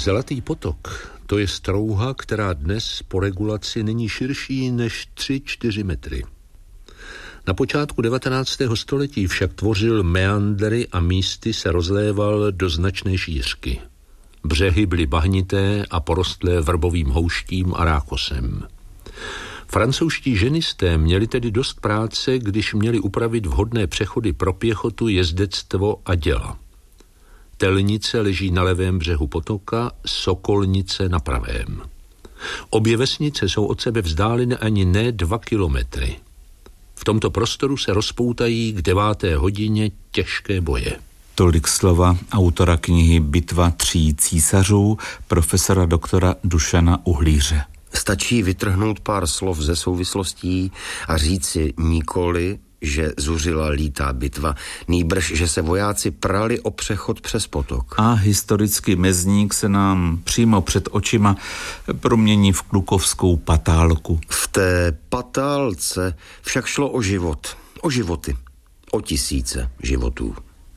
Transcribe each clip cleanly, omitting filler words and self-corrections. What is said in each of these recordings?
Zlatý potok, to je strouha, která dnes po regulaci není širší než 3-4 metry. Na počátku 19. století však tvořil meandry a místy se rozléval do značné šířky. Břehy byly bahnité a porostlé vrbovým houštím a rákosem. Francouzští ženisté měli tedy dost práce, když měli upravit vhodné přechody pro pěchotu, jezdectvo a děla. Telnice leží na levém břehu potoka, Sokolnice na pravém. Obě vesnice jsou od sebe vzdáleny ani ne 2 kilometry. V tomto prostoru se rozpoutají k 9. hodině těžké boje. Tolik slova autora knihy Bitva 3 císařů, profesora doktora Dušana Uhlíře. Stačí vytrhnout pár slov ze souvislostí a říci nikoli, že zuřila lítá bitva, nýbrž, že se vojáci prali o přechod přes potok. A historický mezník se nám přímo před očima promění v klukovskou patálku. V té patálce však šlo o život, o životy, o tisíce životů.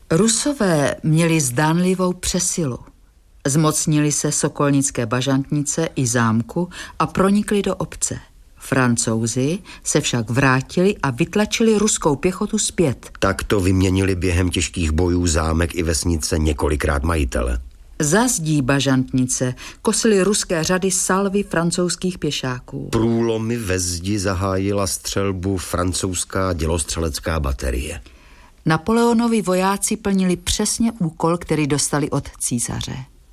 Rusové měli zdánlivou přesilu. Zmocnili se sokolnické bažantnice i zámku a pronikli do obce. Francouzi se však vrátili a vytlačili ruskou pěchotu zpět. Takto vyměnili během těžkých bojů zámek i vesnice několikrát majitele. Za zdí bažantnice kosily ruské řady salvy francouzských pěšáků. Průlomy ve zdi zahájila střelbu francouzská dělostřelecká baterie. Napoleonovi vojáci plnili přesně úkol, který dostali od císaře.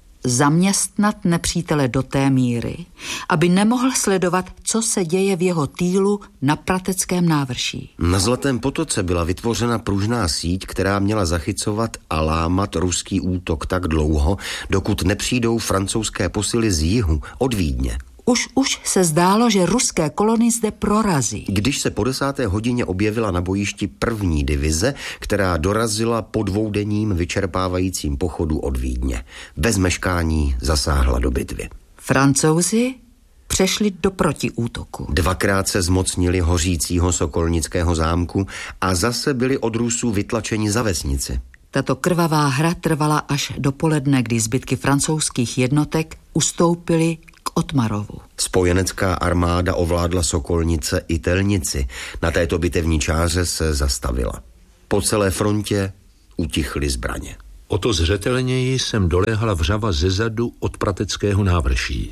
Zaměstnat nepřítele do té míry, aby nemohl sledovat, co se děje v jeho týlu na prateckém návrší. Na Zlatém potoce byla vytvořena pružná síť, která měla zachycovat a lámat ruský útok tak dlouho, dokud nepřijdou francouzské posily z jihu, od Vídně. Už se zdálo, že ruské kolony zde prorazí. Když se po 10. hodině objevila na bojišti první divize, která dorazila po dvoudenním vyčerpávajícím pochodu od Vídně. Bez meškání zasáhla do bitvy. Francouzi přešli do protiútoku. 2krát se zmocnili hořícího sokolnického zámku a zase byli od Rusů vytlačeni za vesnici. Tato krvavá hra trvala až do poledne, kdy zbytky francouzských jednotek ustoupily k Otmarovu. Spojenecká armáda ovládla Sokolnice i Telnici. Na této bitevní čáře se zastavila. Po celé frontě utichly zbraně. O to zřetelněji sem doléhala vřava zezadu od prateckého návrší.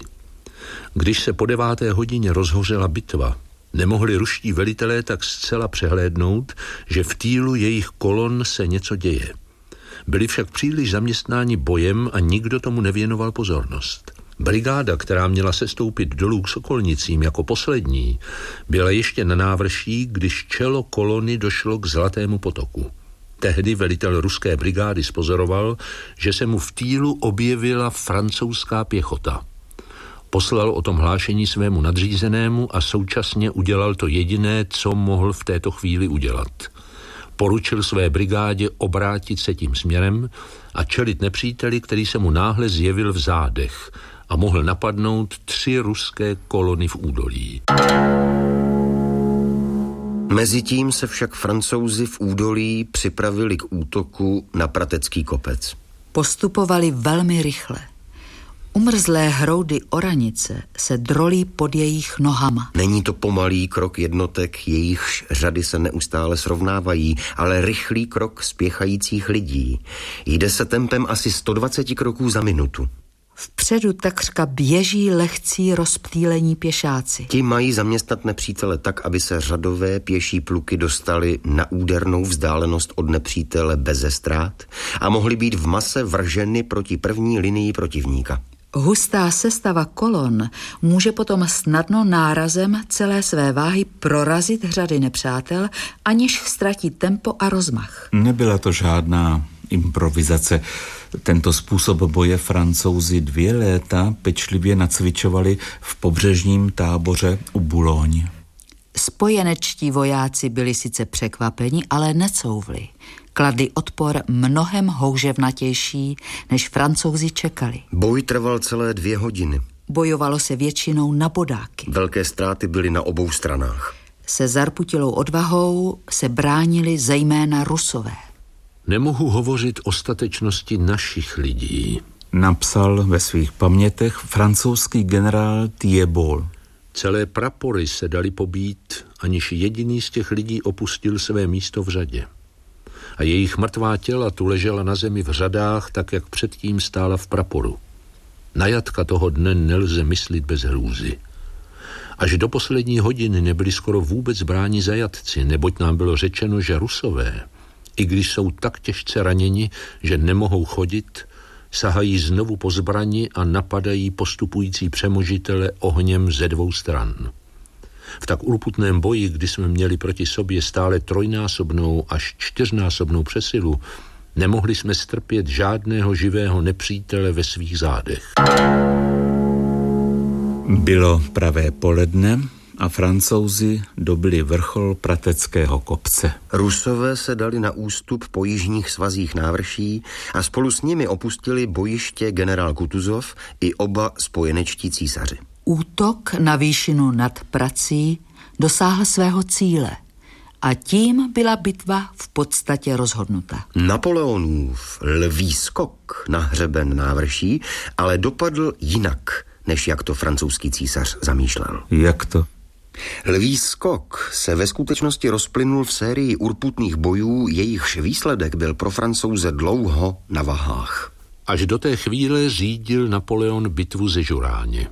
Když se po 9. hodině rozhořela bitva, nemohli ruští velitelé tak zcela přehlédnout, že v týlu jejich kolon se něco děje. Byli však příliš zaměstnáni bojem a nikdo tomu nevěnoval pozornost. Brigáda, která měla sestoupit dolů k Sokolnicím jako poslední, byla ještě na návrší, když čelo kolony došlo k Zlatému potoku. Tehdy velitel ruské brigády spozoroval, že se mu v týlu objevila francouzská pěchota. Poslal o tom hlášení svému nadřízenému a současně udělal to jediné, co mohl v této chvíli udělat. Poručil své brigádě obrátit se tím směrem a čelit nepříteli, který se mu náhle zjevil v zádech a mohl napadnout 3 ruské kolony v údolí. Mezitím se však Francouzi v údolí připravili k útoku na Pratecký kopec. Postupovali velmi rychle. Umrzlé hroudy oranice se drolí pod jejich nohama. Není to pomalý krok jednotek, jejichž řady se neustále srovnávají, ale rychlý krok spěchajících lidí. Jde se tempem asi 120 kroků za minutu. Vpředu takřka běží lehcí rozptýlení pěšáci. Ti mají zaměstnat nepřítele tak, aby se řadové pěší pluky dostaly na údernou vzdálenost od nepřítele beze ztrát a mohly být v mase vrženy proti první linii protivníka. Hustá sestava kolon může potom snadno nárazem celé své váhy prorazit řady nepřátel, aniž ztratí tempo a rozmach. Nebyla to žádná improvizace. Tento způsob boje Francouzi 2 léta pečlivě nacvičovali v pobřežním táboře u Boulogne. Spojenečtí vojáci byli sice překvapeni, ale necouvli. Kladli odpor mnohem houževnatější, než Francouzi čekali. Boj trval celé 2 hodiny. Bojovalo se většinou na bodáky. Velké ztráty byly na obou stranách. Se zarputilou odvahou se bránili zejména Rusové. Nemohu hovořit o statečnosti našich lidí. napsal ve svých pamětech francouzský generál Thibault. Celé prapory se dali pobít, aniž jediný z těch lidí opustil své místo v řadě. A jejich mrtvá těla tu ležela na zemi v řadách, tak jak předtím stála v praporu. Na jatka toho dne nelze myslit bez hrůzy. Až do poslední hodiny nebyli skoro vůbec bráni zajatci, neboť nám bylo řečeno, že Rusové, i když jsou tak těžce raněni, že nemohou chodit, sahají znovu po zbrani a napadají postupující přemožitele ohněm ze dvou stran. V tak urputném boji, kdy jsme měli proti sobě stále trojnásobnou až čtyřnásobnou přesilu, nemohli jsme strpět žádného živého nepřítele ve svých zádech. Bylo pravé poledne a Francouzi dobyli vrchol Prateckého kopce. Rusové se dali na ústup po jižních svazích návrší a spolu s nimi opustili bojiště generál Kutuzov i oba spojenečtí císaři. Útok na výšinu nad Prací dosáhl svého cíle a tím byla bitva v podstatě rozhodnuta. Napoleonův lví skok na hřeben návrší ale dopadl jinak, než jak to francouzský císař zamýšlel. Jak to? Lví skok se ve skutečnosti rozplynul v sérii urputných bojů, jejichž výsledek byl pro Francouze dlouho na vahách. Až do té chvíle řídil Napoleon bitvu ze Žuráně.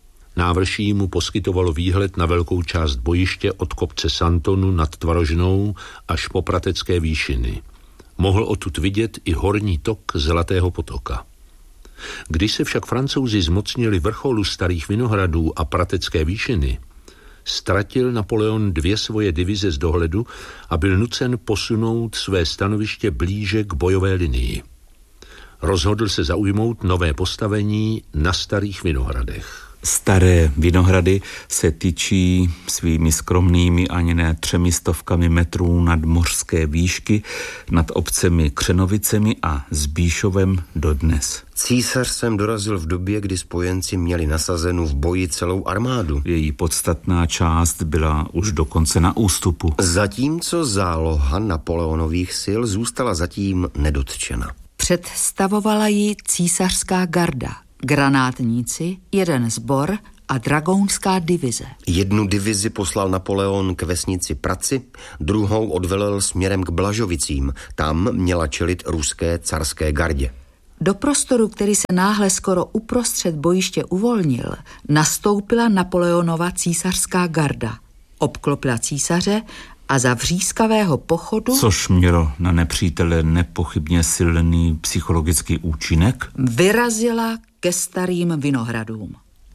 Návrší mu poskytovalo výhled na velkou část bojiště od kopce Santonu nad Tvarožnou až po Pratecké výšiny. Mohl odtud vidět i horní tok Zlatého potoka. Když se však Francouzi zmocnili vrcholu Starých Vinohradů a Pratecké výšiny, ztratil Napoleon 2 svoje divize z dohledu a byl nucen posunout své stanoviště blíže k bojové linii. Rozhodl se zaujmout nové postavení na Starých Vinohradech. Staré Vinohrady se tyčí svými skromnými ani ne 300 metrů nad mořské výšky nad obcemi Křenovicemi a Zbíšovem dodnes. Císař sem dorazil v době, kdy spojenci měli nasazenu v boji celou armádu. Její podstatná část byla už dokonce na ústupu. Zatímco záloha Napoleonových sil zůstala zatím nedotčena. Představovala ji císařská garda, granátníci, 1 sbor a dragounská divize. 1 divizi poslal Napoleon k vesnici Praci, druhou odvelel směrem k Blažovicím. Tam měla čelit ruské carské gardě. Do prostoru, který se náhle skoro uprostřed bojiště uvolnil, nastoupila Napoleonova císařská garda. Obklopila císaře a za vřískavého pochodu, což mělo na nepřítele nepochybně silný psychologický účinek, vyrazila ke Starým Vinohradům.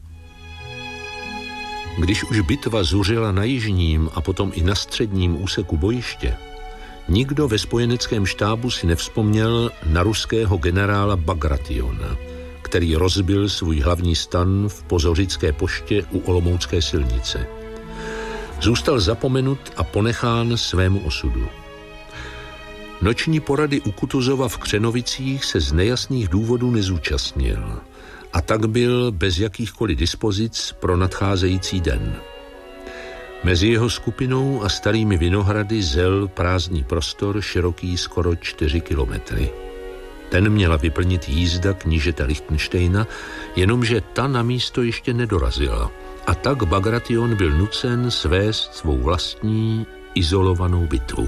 Když už bitva zuřila na jižním a potom i na středním úseku bojiště, nikdo ve spojeneckém štábu si nevzpomněl na ruského generála Bagrationa, který rozbil svůj hlavní stan v Pozořické poště u Olomoucké silnice. Zůstal zapomenut a ponechán svému osudu. Noční porady u Kutuzova v Křenovicích se z nejasných důvodů nezúčastnil a tak byl bez jakýchkoliv dispozic pro nadcházející den. Mezi jeho skupinou a Starými Vinohrady zel prázdný prostor široký skoro 4 kilometry. Ten měla vyplnit jízda knížete Lichtenštejna, jenomže ta na místo ještě nedorazila. A tak Bagration byl nucen svést svou vlastní izolovanou bitvu.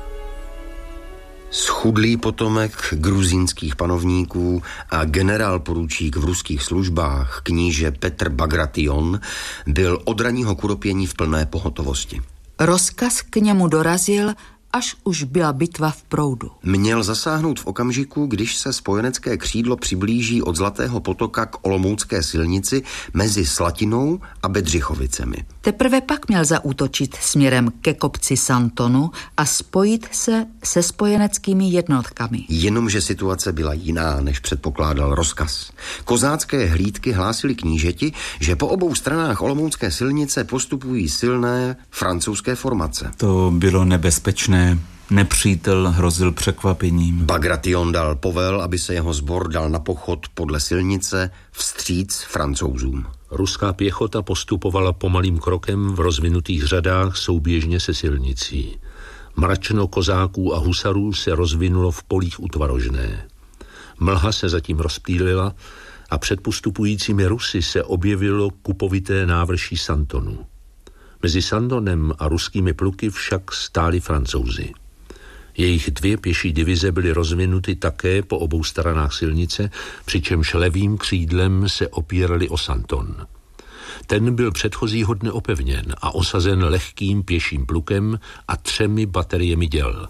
Schudlý potomek gruzínských panovníků a generál poručík v ruských službách kníže Petr Bagration byl od ranního kuropění v plné pohotovosti. Rozkaz k němu dorazil, až už byla bitva v proudu. Měl zasáhnout v okamžiku, když se spojenecké křídlo přiblíží od Zlatého potoka k Olomoucké silnici mezi Slatinou a Bedřichovicemi. Teprve pak měl zaútočit směrem ke kopci Santonu a spojit se se spojeneckými jednotkami. Jenomže situace byla jiná, než předpokládal rozkaz. Kozácké hlídky hlásily knížeti, že po obou stranách Olomoucké silnice postupují silné francouzské formace. To bylo nebezpečné. Nepřítel hrozil překvapením. Bagration dal povel, aby se jeho sbor dal na pochod podle silnice vstříc Francouzům. Ruská pěchota postupovala pomalým krokem v rozvinutých řadách souběžně se silnicí. Mračno kozáků a husarů se rozvinulo v polích u Tvarožné. Mlha se zatím rozptýlila a před postupujícími Rusy se objevilo kupovité návrší Santonu. Mezi Santonem a ruskými pluky však stáli Francouzi. Jejich 2 pěší divize byly rozvinuty také po obou stranách silnice, přičemž levým křídlem se opírali o Santon. Ten byl předchozího dne opevněn a osazen lehkým pěším plukem a 3 bateriemi děl.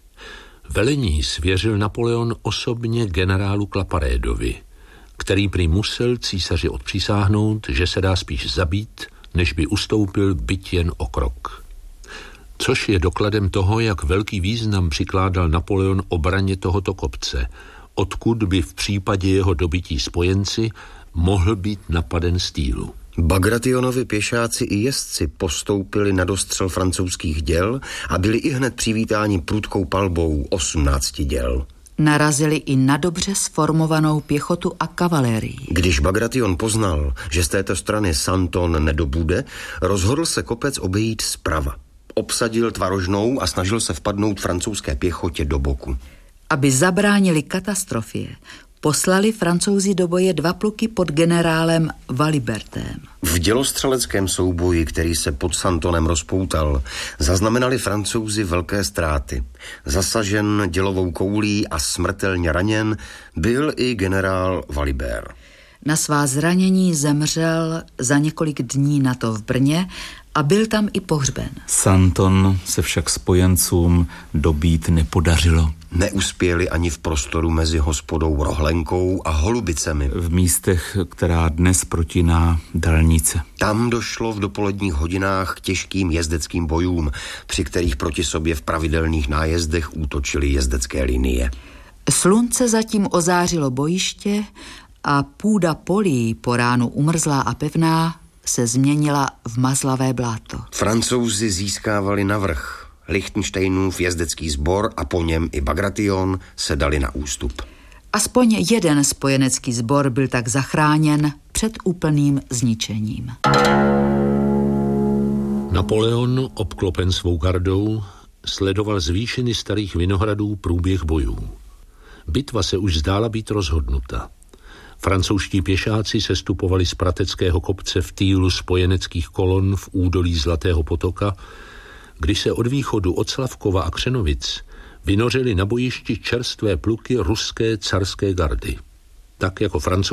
Velení svěřil Napoleon osobně generálu Claparédovi, který prý musel císaři odpřísáhnout, že se dá spíš zabít, než by ustoupil byť jen o krok. Což je dokladem toho, jak velký význam přikládal Napoleon obraně tohoto kopce, odkud by v případě jeho dobytí spojenci mohl být napaden z týlu. Bagrationovi pěšáci i jezdci postoupili na dostřel francouzských děl a byli ihned přivítáni prudkou palbou 18 děl. Narazili i na dobře sformovanou pěchotu a kavalérii. Když Bagration poznal, že z této strany Santon nedobude, rozhodl se kopec obejít zprava. Obsadil Tvarožnou a snažil se vpadnout francouzské pěchotě do boku. Aby zabránili katastrofě, poslali Francouzi do boje 2 pluky pod generálem Valibertem. V dělostřeleckém souboji, který se pod Santonem rozpoutal, zaznamenali Francouzi velké ztráty. Zasažen dělovou koulí a smrtelně raněn byl i generál Valibert. Na svá zranění zemřel za několik dní na to v Brně a byl tam i pohřben. Santon se však spojencům dobít nepodařilo. Neuspěli ani v prostoru mezi hospodou Rohlenkou a Holubicemi. V místech, která dnes protíná dálnice. Tam došlo v dopoledních hodinách k těžkým jezdeckým bojům, při kterých proti sobě v pravidelných nájezdech útočily jezdecké linie. Slunce zatím ozářilo bojiště a půda polí po ránu umrzlá a pevná se změnila v mazlavé bláto. Francouzi získávali navrch. Lichtenštejnův jezdecký sbor a po něm i Bagration se dali na ústup. Aspoň jeden spojenecký sbor byl tak zachráněn před úplným zničením. Napoleon, obklopen svou gardou, sledoval z výšiny Starých Vinohradů průběh bojů. Bitva se už zdála být rozhodnuta. Francouzští pěšáci sestupovali z Prateckého kopce v týlu spojeneckých kolon v údolí Zlatého potoka, když se od východu od Slavkova a Křenovic vynořily na bojišti čerstvé pluky ruské carské gardy. Tak jako Francouzi